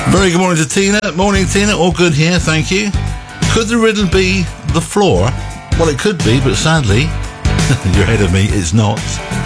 Very good morning to Tina. Morning, Tina. All good here, thank you. Could the riddle be the floor? Well, it could be, but sadly, you're ahead of me, it's not.